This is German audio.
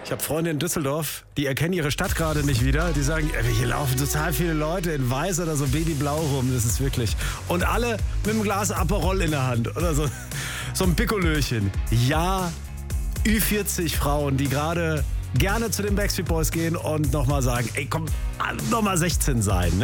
Ich habe Freunde in Düsseldorf, die erkennen ihre Stadt gerade nicht wieder. Die sagen, hier laufen total viele Leute in weiß oder so babyblau rum. Das ist wirklich... Und alle mit einem Glas Aperol in der Hand oder so ein Pikolöchen. Ja, Ü40 Frauen, die gerade gerne zu den Backstreet Boys gehen und nochmal sagen, ey komm, nochmal 16 sein. Ne?